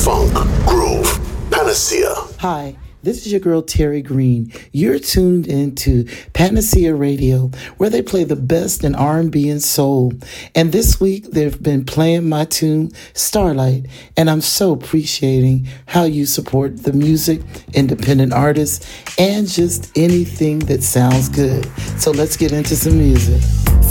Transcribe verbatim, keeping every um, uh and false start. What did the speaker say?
Funk, groove, panacea. Hi, this is your girl Terry Green. You're tuned into Panacea Radio, where they play the best in R and B and soul. And this week they've been playing my tune Starlight, and I'm so appreciating how you support the music, independent artists, and just anything that sounds good. So let's get into some music.